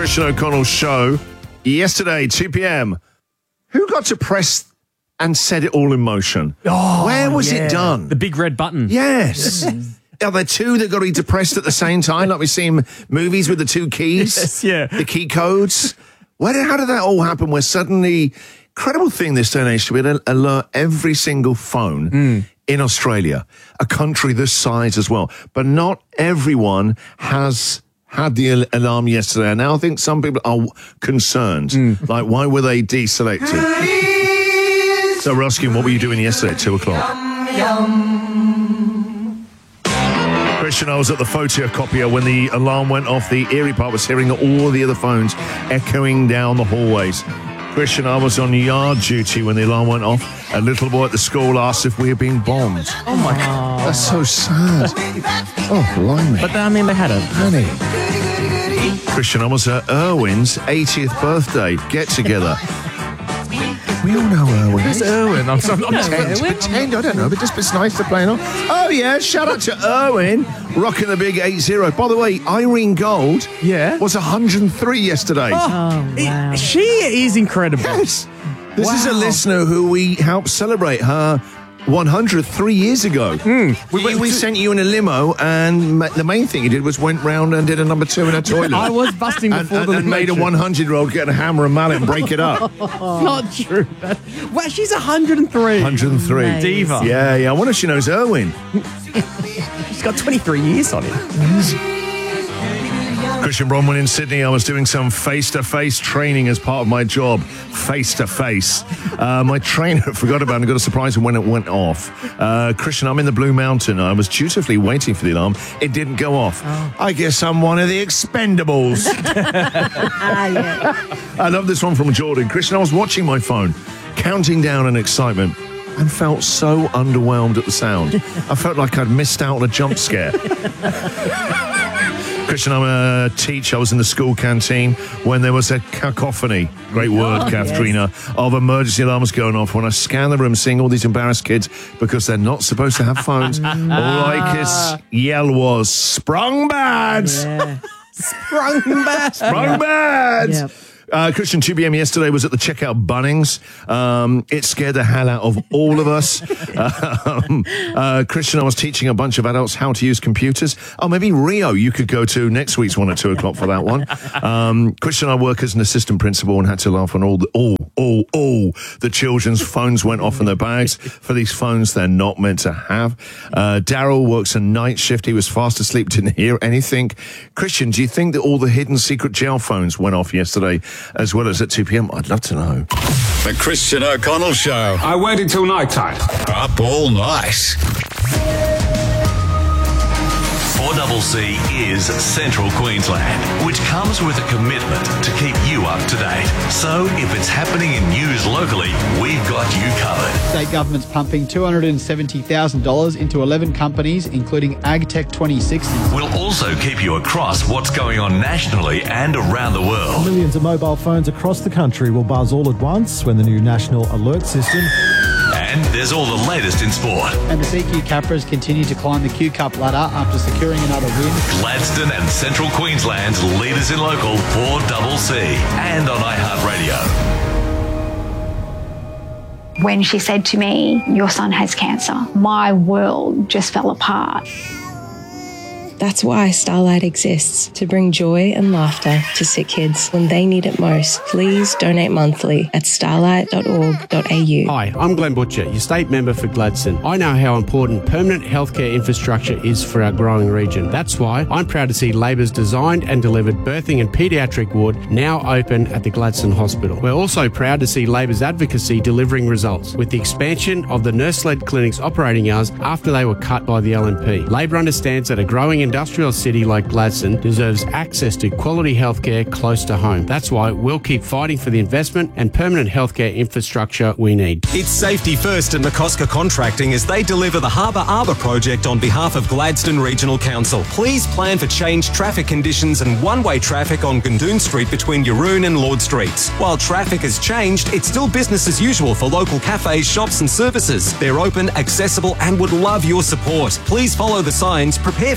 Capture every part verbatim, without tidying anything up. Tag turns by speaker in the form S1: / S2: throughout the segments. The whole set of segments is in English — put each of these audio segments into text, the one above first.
S1: Christian O'Connell show. Yesterday, two p.m. Who got to press and set it all in motion?
S2: Oh,
S1: Where was
S2: yeah.
S1: it done?
S2: The big red button.
S1: Yes. Are there two that got to be depressed at the same time, like we see in movies with the two keys?
S2: Yes, yeah.
S1: The key codes? Where did, how did that all happen? Where suddenly, incredible thing this day and age to be able to alert every single phone mm. in Australia, a country this size as well. But not everyone has had the al- alarm yesterday. And now I think some people are concerned. Mm. Like, why were they deselected? So, Ruskin, what were you doing yesterday at two o'clock? Yum, yum. Christian, I was at the photocopier when the alarm went off. The eerie part was hearing all the other phones echoing down the hallways. Christian, I was on yard duty when the alarm went off. A little boy at the school asked if we were being bombed.
S2: Oh, my God.
S1: That's so sad. Oh, blimey.
S2: But, I mean, they had a
S1: honey. Christian, I was at Irwin's eightieth birthday get-together. We all know Irwin.
S2: Who's Irwin? I'm sorry. I'm
S1: pretend, pretend, I don't know, but just it's nice to play on. Oh, yeah, shout out to Irwin, rocking the big eight zero. By the way, Irene Gold
S2: yeah.
S1: was one hundred and three yesterday.
S3: Oh, wow.
S2: It, she is incredible.
S1: Yes. This
S2: wow.
S1: is a listener who we helped celebrate her one hundred three years ago.
S2: Mm.
S1: We, we, we sent you in a limo, and ma- the main thing you did was went round and did a number two in a toilet.
S2: I was busting
S1: and,
S2: before
S1: and,
S2: the
S1: and made a one hundred-year-old get a hammer and mallet and break it up.
S2: Not true. Well, she's one hundred and three.
S1: one hundred and three.
S3: Nice.
S2: Diva.
S1: Yeah, yeah. I wonder if she knows Irwin.
S2: She's got twenty-three years on it.
S1: Christian Bronwyn in Sydney. I was doing some face-to-face training as part of my job. Face-to-face. Uh, my trainer forgot about it and got a surprise when it went off. Uh, Christian, I'm in the Blue Mountain. I was dutifully waiting for the alarm. It didn't go off. Oh. I guess I'm one of the expendables.
S3: yeah.
S1: I love this one from Jordan. Christian, I was watching my phone, counting down in excitement, and felt so underwhelmed at the sound. I felt like I'd missed out on a jump scare. Christian, I'm a teacher. I was in the school canteen when there was a cacophony, great word,
S3: oh,
S1: Katharina, yes. of emergency alarms going off. When I scanned the room, seeing all these embarrassed kids because they're not supposed to have phones, all I could yell was, sprung bad!
S3: Yeah.
S2: Sprung bad!
S1: Sprung bad!
S3: Yep.
S1: Uh, Christian, two p.m. yesterday was at the checkout Bunnings. Um, it scared the hell out of all of us. um, uh, Christian, I was teaching a bunch of adults how to use computers. Oh, maybe Rio, you could go to next week's one at two o'clock for that one. Um, Christian, I work as an assistant principal and had to laugh when all the, all, all, all the children's phones went off in their bags for these phones they're not meant to have. Uh, Daryl works a night shift. He was fast asleep, didn't hear anything. Christian, do you think that all the hidden secret jail phones went off yesterday as well as at two p.m? I'd love to know.
S4: The Christian O'Connell Show.
S5: I waited till night time.
S4: Up all night.
S6: four C C is Central Queensland, which comes with a commitment to keep you up to date. So if it's happening in news locally, we've got you covered.
S7: State government's pumping two hundred seventy thousand dollars into eleven companies, including AgTech twenty sixty.
S6: We'll also keep you across what's going on nationally and around the world.
S8: Millions of mobile phones across the country will buzz all at once when the new National Alert System...
S6: And there's all the latest in sport.
S7: And the C Q Capras continue to climb the Q Cup ladder after securing another win.
S6: Gladstone and Central Queensland's leaders in local four C C and on iHeartRadio.
S9: When she said to me, "Your son has cancer," my world just fell apart.
S10: That's why Starlight exists, to bring joy and laughter to sick kids when they need it most. Please donate monthly at starlight dot org dot a u.
S11: Hi, I'm Glenn Butcher, your state member for Gladstone. I know how important permanent healthcare infrastructure is for our growing region. That's why I'm proud to see Labor's designed and delivered birthing and paediatric ward now open at the Gladstone Hospital. We're also proud to see Labor's advocacy delivering results with the expansion of the nurse-led clinics operating hours after they were cut by the L N P. Labor understands that a growing industrial city like Gladstone deserves access to quality healthcare close to home. That's why we'll keep fighting for the investment and permanent healthcare infrastructure we need.
S12: It's safety first in McCosker Contracting as they deliver the Harbour Arbour project on behalf of Gladstone Regional Council. Please plan for changed traffic conditions and one-way traffic on Gundoon Street between Yaroon and Lord Streets. While traffic has changed, it's still business as usual for local cafes, shops and services. They're open, accessible and would love your support. Please follow the signs, prepare for change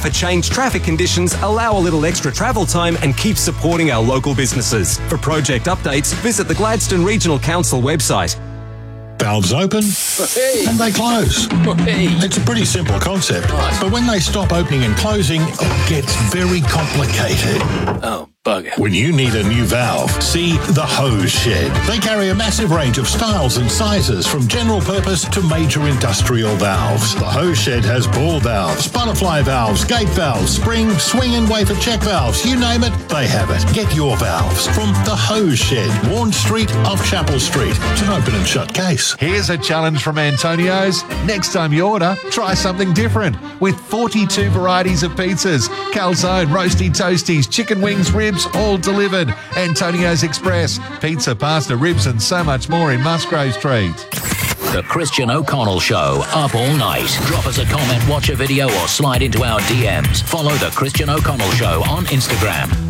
S12: change traffic conditions, allow a little extra travel time and keep supporting our local businesses. For project updates, visit the Gladstone Regional Council website.
S3: Valves open
S4: Hey.
S3: and they close.
S4: Hey.
S3: It's a pretty simple concept, but when they stop opening and closing, it gets very complicated.
S4: Oh, bugger.
S3: When you need a new valve, see the Hose Shed. They carry a massive range of styles and sizes from general purpose to major industrial valves. The Hose Shed has ball valves, butterfly valves, gate valves, spring, swing and wafer check valves. You name it, they have it. Get your valves from the Hose Shed, Warren Street off Chapel Street. It's an open and shut case.
S5: Here's a challenge from Antonio's. Next time you order, try something different. With forty-two varieties of pizzas, calzone, roasty toasties, chicken wings, ribs, all delivered. Antonio's Express, pizza, pasta, ribs and so much more in Musgrave Street.
S13: The Christian O'Connell Show, up all night. Drop us a comment, watch a video or slide into our D Ms. Follow The Christian O'Connell Show on Instagram.